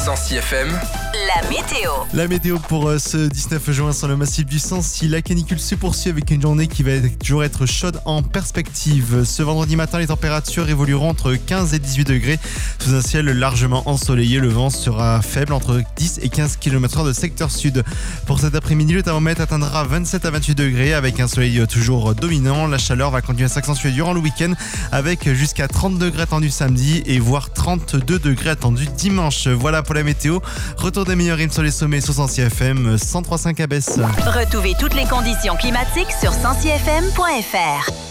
Sancy FM. La météo. La météo pour ce 19 juin sur le massif du Sancy. La canicule se poursuit avec une journée qui va toujours être chaude en perspective. Ce vendredi matin, les températures évolueront entre 15 et 18 degrés sous un ciel largement ensoleillé. Le vent sera faible entre 10 et 15 km/h de secteur sud. Pour cet après-midi, le thermomètre atteindra 27 à 28 degrés avec un soleil toujours dominant. La chaleur va continuer à s'accentuer durant le week-end avec jusqu'à 30 degrés attendus samedi et voire 32 degrés attendus dimanche. Voilà pour la météo. Retour des meilleurs rimes sur les sommets sur Sancy FM 103.5 à Besse. Retrouvez toutes les conditions climatiques sur sancyfm.fr.